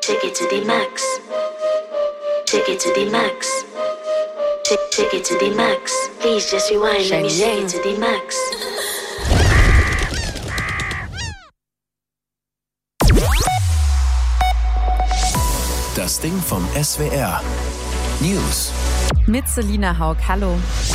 Take it to the max. Take it to the max. Take it to the max. Please just rewind. Let me take it to the max. Das Ding vom SWR. News. Mit Selina Haug, hallo.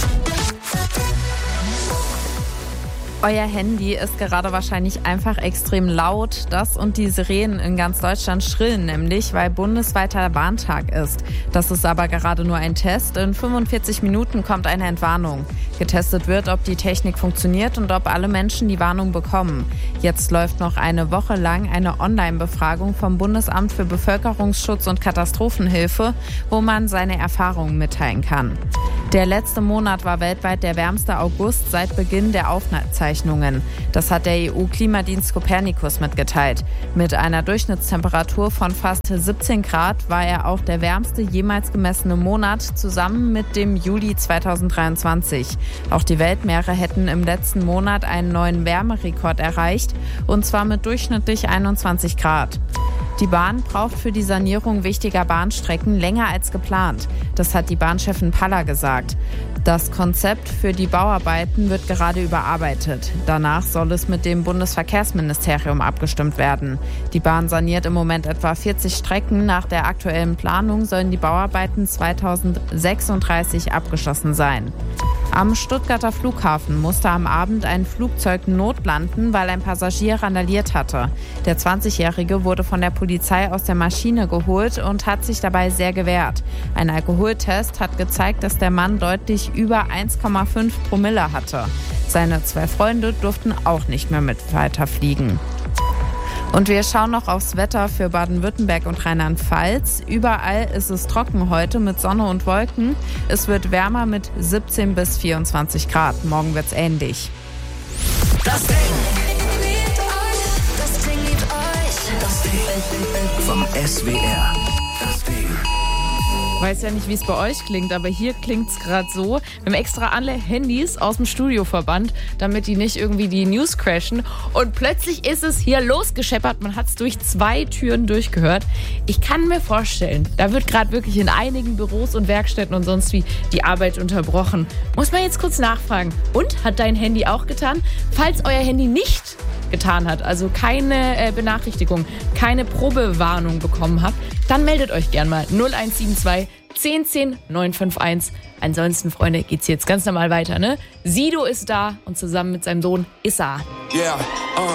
Euer Handy ist gerade wahrscheinlich einfach extrem laut. Das und die Sirenen in ganz Deutschland schrillen nämlich, weil bundesweiter Warntag ist. Das ist aber gerade nur ein Test. In 45 Minuten kommt eine Entwarnung. Getestet wird, ob die Technik funktioniert und ob alle Menschen die Warnung bekommen. Jetzt läuft noch eine Woche lang eine Online-Befragung vom Bundesamt für Bevölkerungsschutz und Katastrophenhilfe, wo man seine Erfahrungen mitteilen kann. Der letzte Monat war weltweit der wärmste August seit Beginn der Aufzeichnungen. Das hat der EU-Klimadienst Copernicus mitgeteilt. Mit einer Durchschnittstemperatur von fast 17 Grad war er auch der wärmste jemals gemessene Monat, zusammen mit dem Juli 2023. Auch die Weltmeere hätten im letzten Monat einen neuen Wärmerekord erreicht, und zwar mit durchschnittlich 21 Grad. Die Bahn braucht für die Sanierung wichtiger Bahnstrecken länger als geplant. Das hat die Bahnchefin Palla gesagt. Das Konzept für die Bauarbeiten wird gerade überarbeitet. Danach soll es mit dem Bundesverkehrsministerium abgestimmt werden. Die Bahn saniert im Moment etwa 40 Strecken. Nach der aktuellen Planung sollen die Bauarbeiten 2036 abgeschlossen sein. Am Stuttgarter Flughafen musste am Abend ein Flugzeug notlanden, weil ein Passagier randaliert hatte. Der 20-Jährige wurde von der Polizei aus der Maschine geholt und hat sich dabei sehr gewehrt. Ein Alkoholtest hat gezeigt, dass der Mann deutlich über 1,5 Promille hatte. Seine 2 Freunde durften auch nicht mehr mit weiterfliegen. Und wir schauen noch aufs Wetter für Baden-Württemberg und Rheinland-Pfalz. Überall ist es trocken heute mit Sonne und Wolken. Es wird wärmer mit 17 bis 24 Grad. Morgen wird's ähnlich. Das Ding. Das Ding vom SWR. Das Ding. Ich weiß ja nicht, wie es bei euch klingt, aber hier klingt es gerade so. Wir haben extra alle Handys aus dem Studio verbannt, damit die nicht irgendwie die News crashen. Und plötzlich ist es hier losgescheppert. Man hat es durch 2 Türen durchgehört. Ich kann mir vorstellen, da wird gerade wirklich in einigen Büros und Werkstätten und sonst wie die Arbeit unterbrochen. Muss man jetzt kurz nachfragen. Und, hat dein Handy auch getan? Falls euer Handy nicht getan hat, also keine Benachrichtigung, keine Probewarnung bekommen habt, dann meldet euch gern mal 0172 10 10 951. Ansonsten, Freunde, geht's jetzt ganz normal weiter, ne? Sido ist da und zusammen mit seinem Sohn Issa. Yeah,